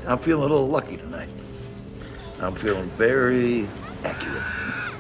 I'm feeling a little lucky tonight. I'm feeling very accurate.